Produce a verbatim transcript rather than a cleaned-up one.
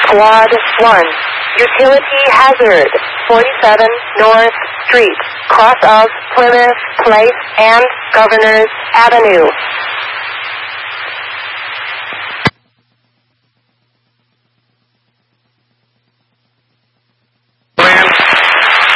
Squad one. Utility hazard. forty-seven North Street. Cross of Plymouth Place and Governors Avenue.